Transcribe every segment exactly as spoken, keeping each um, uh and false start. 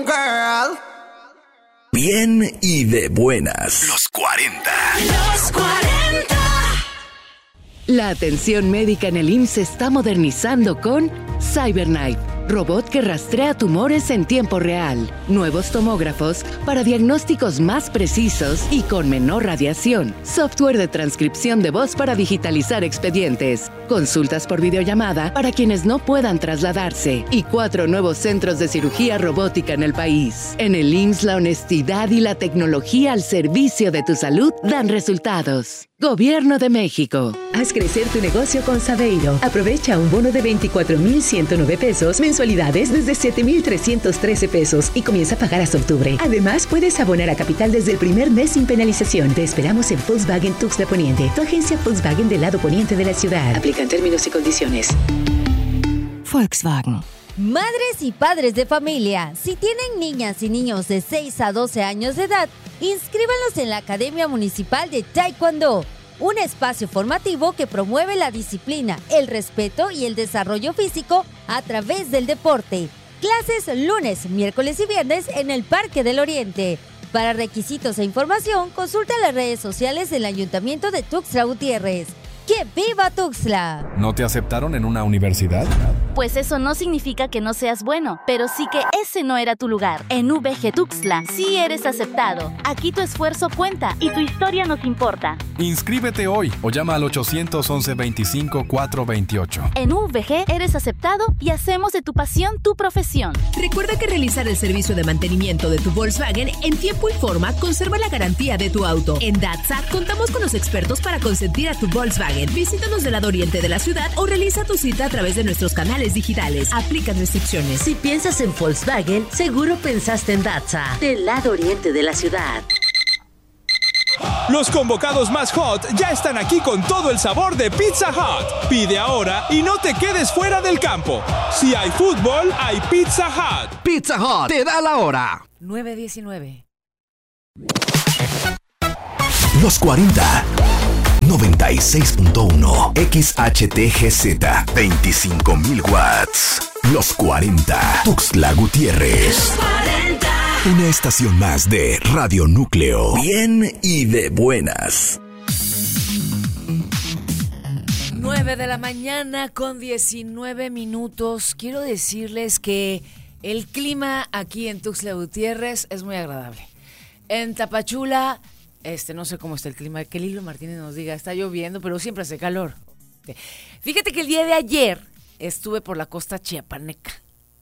Girl. Bien y de buenas. Los cuarenta. Los cuarenta. La atención médica en el I M S S se está modernizando con CyberKnife, robot que rastrea tumores en tiempo real. Nuevos tomógrafos para diagnósticos más precisos y con menor radiación. Software de transcripción de voz para digitalizar expedientes. Consultas por videollamada para quienes no puedan trasladarse. Y cuatro nuevos centros de cirugía robótica en el país. En el I M S S, la honestidad y la tecnología al servicio de tu salud dan resultados. Gobierno de México. Haz crecer tu negocio con Saveiro. Aprovecha un bono de veinticuatro mil ciento nueve pesos, mensualidades desde siete mil trescientos trece pesos y comienza a pagar hasta octubre. Además, puedes abonar a capital desde el primer mes sin penalización. Te esperamos en Volkswagen Tuxtla Poniente, tu agencia Volkswagen del lado poniente de la ciudad. Aplican términos y condiciones. Volkswagen. Madres y padres de familia, si tienen niñas y niños de seis a doce años de edad, inscríbanlos en la Academia Municipal de Taekwondo, un espacio formativo que promueve la disciplina, el respeto y el desarrollo físico a través del deporte. Clases lunes, miércoles y viernes en el Parque del Oriente. Para requisitos e información, consulta las redes sociales del Ayuntamiento de Tuxtla Gutiérrez. ¡Que viva Tuxtla! ¿No te aceptaron en una universidad? Pues eso no significa que no seas bueno, pero sí que ese no era tu lugar. En U V G Tuxtla sí eres aceptado. Aquí tu esfuerzo cuenta y tu historia nos importa. Inscríbete hoy o llama al ochocientos once veinticinco cuatrocientos veintiocho. En U V G eres aceptado y hacemos de tu pasión tu profesión. Recuerda que realizar el servicio de mantenimiento de tu Volkswagen en tiempo y forma conserva la garantía de tu auto. En Datsa contamos con los expertos para consentir a tu Volkswagen. Visítanos del lado oriente de la ciudad o realiza tu cita a través de nuestros canales digitales. Aplican restricciones. Si piensas en Volkswagen, seguro pensaste en Datsa, del lado oriente de la ciudad. Los convocados más hot ya están aquí con todo el sabor de Pizza Hut. Pide ahora y no te quedes fuera del campo. Si hay fútbol, hay Pizza Hut. Pizza Hut te da la hora. nueve diecinueve. Los cuarenta. noventa y seis punto uno X H T G Z veinticinco mil watts. Los cuarenta. Tuxtla Gutiérrez. Los cuarenta. Una estación más de Radio Núcleo. Bien y de buenas. nueve de la mañana con diecinueve minutos. Quiero decirles que el clima aquí en Tuxtla Gutiérrez es muy agradable. En Tapachula, este, no sé cómo está el clima, que Lilo Martínez nos diga, está lloviendo, pero siempre hace calor. Fíjate que el día de ayer estuve por la costa chiapaneca.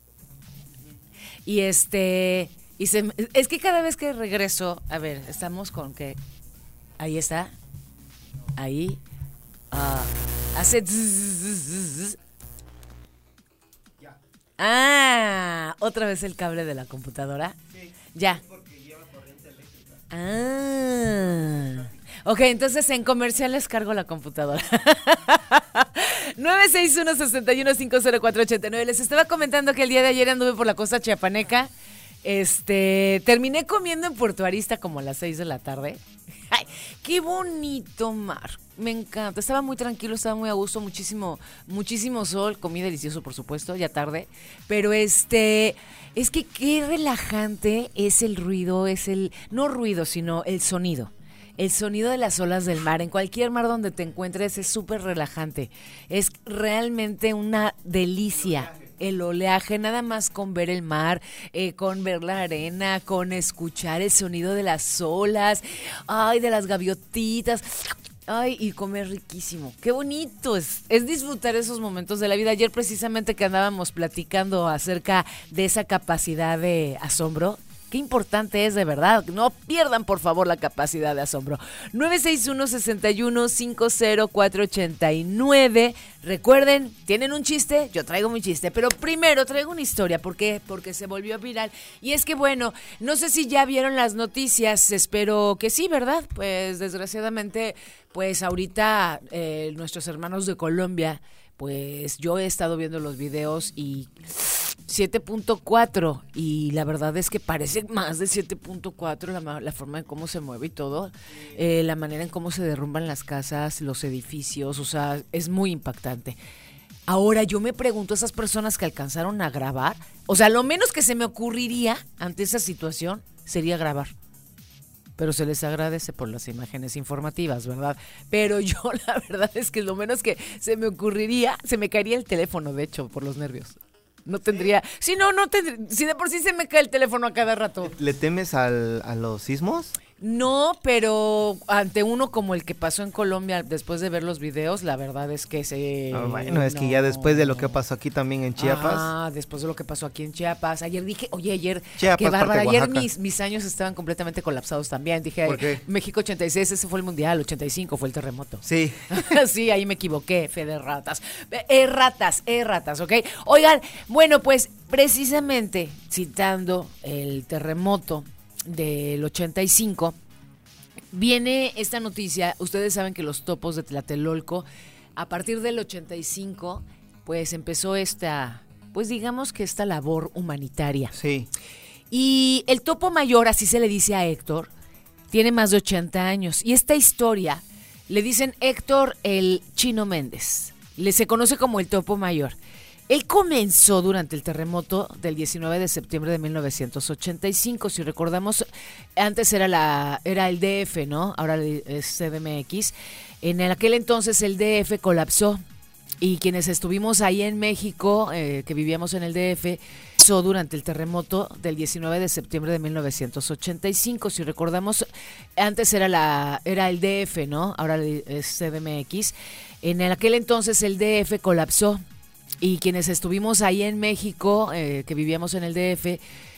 Y este, y se, es que cada vez que regreso, a ver, estamos con que, ahí está, ahí, uh, hace zzz, ah, otra vez el cable de la computadora, sí, ya. Ah, ok, entonces en comerciales cargo la computadora. nueve seis uno, seis uno cinco cero cuatro ocho nueve. Les estaba comentando que el día de ayer anduve por la costa chiapaneca. Este, terminé comiendo en Puerto Arista como a las seis de la tarde. Ay, qué bonito mar. Me encanta. Estaba muy tranquilo, estaba muy a gusto, muchísimo, muchísimo sol, comí delicioso, por supuesto, ya tarde. Pero este, es que qué relajante es el ruido, es el, no ruido, sino el sonido. El sonido de las olas del mar, en cualquier mar donde te encuentres, es súper relajante. Es realmente una delicia. El oleaje, nada más con ver el mar, eh, con ver la arena, con escuchar el sonido de las olas, ay, de las gaviotitas, ay, y comer riquísimo. Qué bonito es, es disfrutar esos momentos de la vida. Ayer precisamente que andábamos platicando acerca de esa capacidad de asombro. Qué importante es, de verdad. No pierdan, por favor, la capacidad de asombro. nueve seis uno, seis uno, cinco cero cuatro ocho nueve. Recuerden, ¿tienen un chiste? Yo traigo mi chiste, pero primero traigo una historia. ¿Por qué? Porque se volvió viral. Y es que, bueno, no sé si ya vieron las noticias. Espero que sí, ¿verdad? Pues, desgraciadamente, pues ahorita eh, nuestros hermanos de Colombia, pues yo he estado viendo los videos y siete punto cuatro, y la verdad es que parece más de siete punto cuatro la, la forma en cómo se mueve y todo, eh, la manera en cómo se derrumban las casas, los edificios, o sea, es muy impactante. Ahora yo me pregunto, esas personas que alcanzaron a grabar, o sea, lo menos que se me ocurriría ante esa situación sería grabar. Pero se les agradece por las imágenes informativas, ¿verdad? Pero yo la verdad es que lo menos que se me ocurriría, se me caería el teléfono, de hecho, por los nervios. No tendría, si no, no tendría, si de por sí se me cae el teléfono a cada rato. ¿Le temes al, a los sismos? No, pero ante uno como el que pasó en Colombia después de ver los videos, la verdad es que se... Oh, bueno, es no. que ya después de lo que pasó aquí también en Chiapas. Ah, después de lo que pasó aquí en Chiapas. Ayer dije, oye, ayer, Chiapas, qué bárbara. Ayer Oaxaca. mis, mis años estaban completamente colapsados también. Dije, ¿por qué? México ochenta y seis, ese fue el mundial, ochenta y cinco fue el terremoto. Sí. Sí, ahí me equivoqué, fe de ratas. Erratas, erratas, ¿ok? Oigan, bueno, pues precisamente citando el terremoto del ochenta y cinco... viene esta noticia. Ustedes saben que los topos de Tlatelolco, a partir del ochenta y cinco, pues empezó esta, pues digamos que esta labor humanitaria. Sí. Y el topo mayor, así se le dice a Héctor, tiene más de ochenta años. Y esta historia le dicen Héctor el Chino Méndez. Le se conoce como el topo mayor. Él comenzó durante el terremoto del diecinueve de septiembre de mil novecientos ochenta y cinco. Si recordamos, antes era la era el D F, ¿no? Ahora es C D M X. En aquel entonces el D F colapsó y quienes estuvimos ahí en México, eh, que vivíamos en el D F, comenzó durante el terremoto del diecinueve de septiembre de mil novecientos ochenta y cinco. Si recordamos, antes era la era el D F, ¿no? Ahora es C D M X. En aquel entonces el D F colapsó. Y quienes estuvimos ahí en México, eh, que vivíamos en el D F,